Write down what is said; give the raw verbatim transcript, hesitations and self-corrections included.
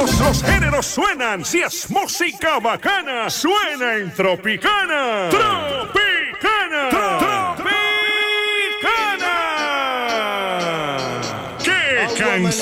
Todos los géneros suenan. Si es música bacana, suena en Tropicana. Tropicana. Tropicana. ¿Qué canción?